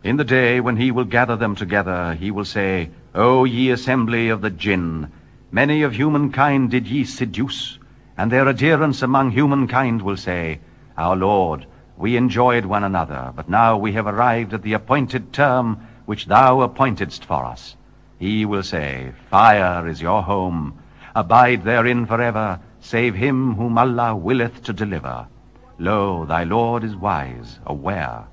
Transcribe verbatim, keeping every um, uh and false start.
In the day when he will gather them together, he will say, O ye assembly of the Jinn, many of humankind did ye seduce, and their adherents among humankind will say, Our Lord, we enjoyed one another, but now we have arrived at the appointed term which thou appointedst for us. He will say, Fire is your home. Abide therein forever, save him whom Allah willeth to deliver. Lo, thy Lord is wise, aware.